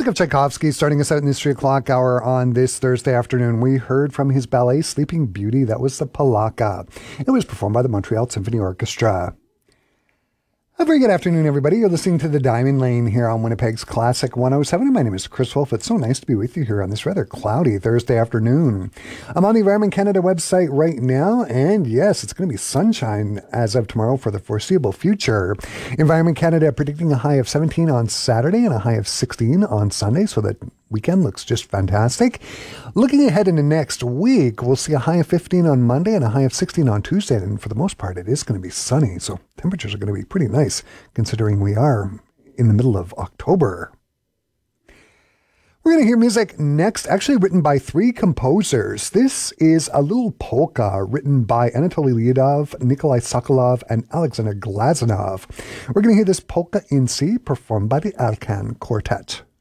music of Tchaikovsky starting us out in this 3 o'clock hour on this Thursday afternoon. We heard from his ballet Sleeping Beauty. That was the Polaka. It was performed by the Montreal Symphony Orchestra. A very good afternoon, everybody. You're listening to The Diamond Lane here on Winnipeg's Classic 107, and my name is Chris Wolf. It's so nice to be with you here on this rather cloudy Thursday afternoon. I'm on the Environment Canada website right now, and yes, it's going to be sunshine as of tomorrow for the foreseeable future. Environment Canada predicting a high of 17 on Saturday and a high of 16 on Sunday, so that weekend looks just fantastic. Looking ahead into next week, we'll see a high of 15 on Monday and a high of 16 on Tuesday, and for the most part, it is going to be sunny, so temperatures are going to be pretty nice, considering we are in the middle of October. We're going to hear music next, actually written by 3 composers. This is a little polka written by Anatoly Lyudov, Nikolai Sokolov, and Alexander Glazunov. We're going to hear this polka in C performed by the Alcan Quartet.